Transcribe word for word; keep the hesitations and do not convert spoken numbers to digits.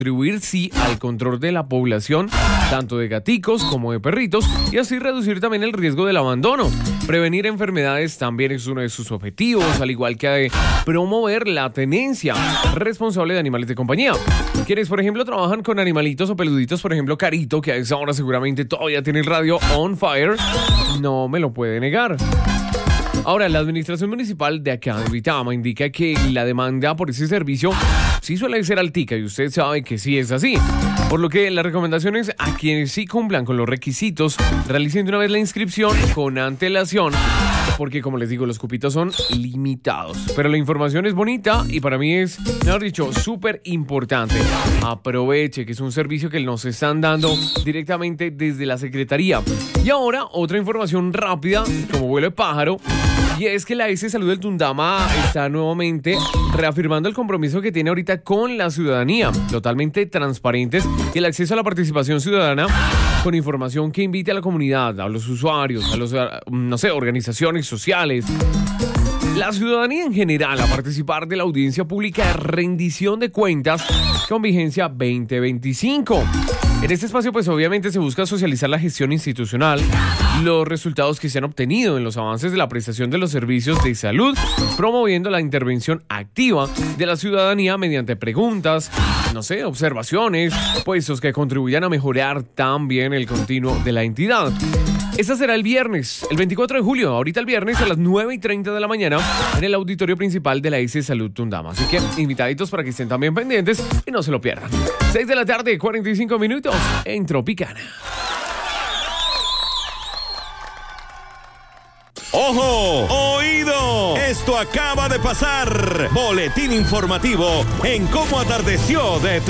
contribuir sí al control de la población, tanto de gaticos como de perritos, y así reducir también el riesgo del abandono. Prevenir enfermedades también es uno de sus objetivos, al igual que de promover la tenencia responsable de animales de compañía. Quienes, por ejemplo, trabajan con animalitos o peluditos, por ejemplo, Carito, que a esa hora seguramente todavía tiene el radio on fire, no me lo puede negar. Ahora, la administración municipal de acá de Vitama indica que la demanda por ese servicio sí suele ser altica y usted sabe que sí es así. Por lo que la recomendación es a quienes sí cumplan con los requisitos, realicen de una vez la inscripción con antelación, porque como les digo, los cupitos son limitados. Pero la información es bonita y para mí es, mejor dicho, súper importante. Aproveche que es un servicio que nos están dando directamente desde la Secretaría. Y ahora, otra información rápida, como vuelo de pájaro, y es que la E S Salud del Tundama está nuevamente reafirmando el compromiso que tiene ahorita con la ciudadanía, totalmente transparentes, y el acceso a la participación ciudadana con información que invite a la comunidad, a los usuarios, a los, no sé, organizaciones sociales, la ciudadanía en general, a participar de la audiencia pública de rendición de cuentas con vigencia veinte veinticinco. En este espacio, pues obviamente se busca socializar la gestión institucional, los resultados que se han obtenido en los avances de la prestación de los servicios de salud, promoviendo la intervención activa de la ciudadanía mediante preguntas, no sé, observaciones, puestos que contribuyan a mejorar también el continuo de la entidad. Esta será el viernes, el veinticuatro de julio, ahorita el viernes a las nueve y treinta de la mañana en el auditorio principal de la E S Salud Tundama. Así que invitaditos para que estén también pendientes y no se lo pierdan. seis de la tarde, cuarenta y cinco minutos en Tropicana. ¡Ojo! ¡Oído! Esto acaba de pasar. Boletín informativo en Cómo Atardeció de